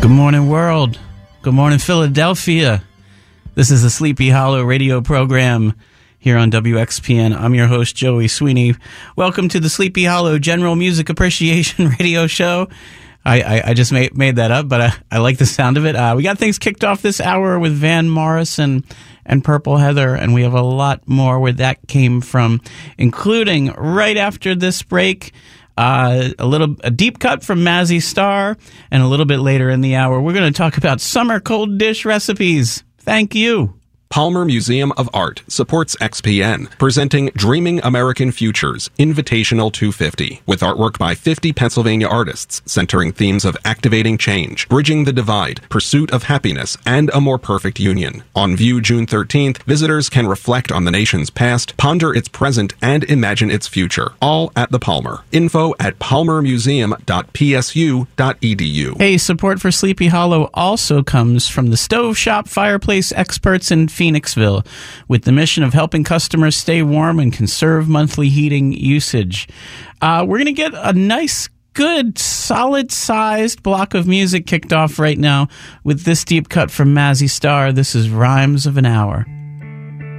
Good morning, world. Good morning, Philadelphia. This is the Sleepy Hollow radio program here on WXPN. I'm your host, Joey Sweeney. Welcome to the Sleepy Hollow General Music Appreciation Radio Show. I just made that up, but I like the sound of it. We got things kicked off this hour with Van Morrison and Purple Heather, and we have a lot more where that came from, including right after this break, a deep cut from Mazzy Star, and a little bit later in the hour, we're going to talk about summer cold dish recipes. Thank you. Palmer Museum of Art supports XPN, presenting Dreaming American Futures, Invitational 250, with artwork by 50 Pennsylvania artists, centering themes of activating change, bridging the divide, pursuit of happiness, and a more perfect union. On view June 13th, visitors can reflect on the nation's past, ponder its present, and imagine its future. All at the Palmer. Info at palmermuseum.psu.edu. Hey, support for Sleepy Hollow also comes from the Stove Shop Fireplace experts in Phoenixville, with the mission of helping customers stay warm and conserve monthly heating usage. We're going to get a nice, good, solid-sized block of music kicked off right now with this deep cut from Mazzy Star. This is Rhymes of an Hour.